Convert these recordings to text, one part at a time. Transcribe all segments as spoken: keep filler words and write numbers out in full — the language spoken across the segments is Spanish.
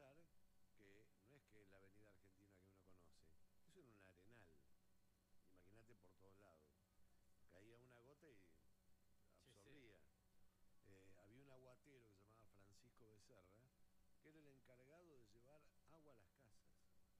pensar que no es que la avenida Argentina que uno conoce, eso era un arenal, imagínate por todos lados, caía una gota y Sí, sí. absorbía. Eh, había un aguatero que se llamaba Francisco Becerra, que era el encargado de llevar agua a las casas.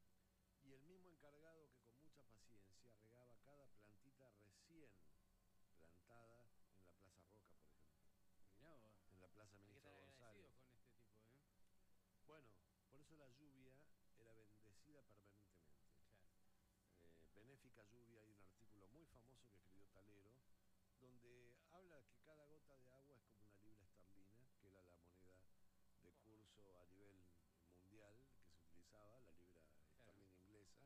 Y el mismo encargado que con mucha paciencia regaba cada plantita recién plantada en la Plaza Roca, por ejemplo, Mirá vos. en la Plaza Hay que Ministro estar González. agradecidos con este tipo, ¿eh? Bueno, por eso la lluvia era bendecida permanentemente. Claro. Eh, Benéfica Lluvia, hay un artículo muy famoso que escribió Talero, donde habla que cada gota de agua es como una libra esterlina, que era la moneda de curso a nivel mundial que se utilizaba, la libra Claro. esterlina inglesa,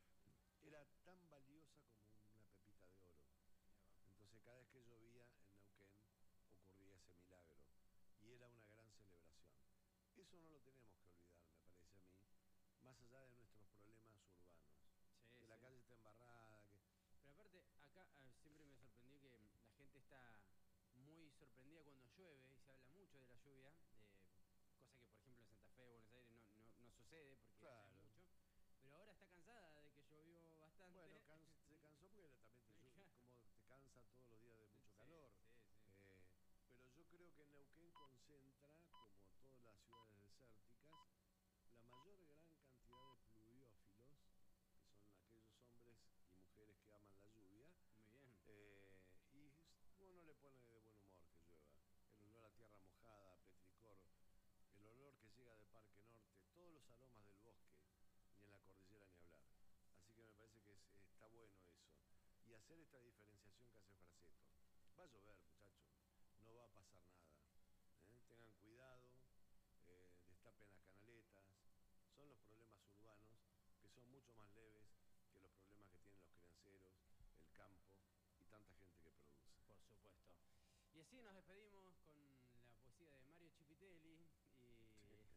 era tan valiosa como una pepita de oro. Entonces cada vez que llovía en Neuquén ocurría ese milagro y era una gran celebración. Eso no lo tenemos que olvidar, me parece a mí, más allá de nuestros problemas urbanos. Sí, Que sí. la calle está embarrada, que... Pero aparte, acá eh, siempre me sorprendió que la gente está muy sorprendida cuando llueve y se habla mucho de la lluvia, eh, cosa que por ejemplo en Santa Fe, Buenos Aires no, no, no sucede porque Claro. llueve mucho. Pero ahora está cansada de que llovió bastante. Bueno, can se cansó porque también te, como te cansa todos los días de mucho Sí, calor. sí, sí. Eh, pero yo creo que Neuquén concentra, como todas las ciudades desérticas, la mayor gran cantidad de pluviófilos, que son aquellos hombres y mujeres que aman la lluvia. Muy bien. Eh, y uno le pone de buen humor que llueva. El olor a tierra mojada, a petricor, el olor que llega de Parque Norte, todos los aromas del bosque, ni en la cordillera ni hablar. Así que me parece que es, está bueno eso. Y hacer esta diferenciación que hace Fraceto. Va a llover, muchachos, no va a pasar nada. ¿eh? Tengan cuidado, eh, destapen las canaletas. Son los problemas urbanos que son mucho más leves que los problemas que tienen los crianceros, el campo y tanta gente que produce. Por supuesto. Y así nos despedimos con la poesía de Mario Chipitelli y,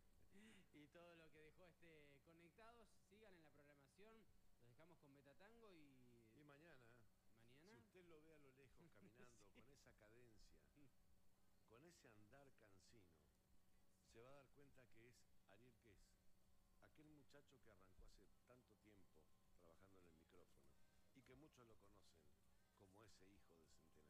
y todo lo que dejó este Conectados. Sigan en la programación, los dejamos con Betatango y... Y mañana, ¿Mañana? si usted lo ve a lo lejos caminando Sí. con esa cadencia, con ese andar cansino, se va a dar cuenta que es Ariel Ques, aquel muchacho que arrancó hace tanto tiempo trabajando en el micrófono y que muchos lo conocen como ese hijo de Centenario.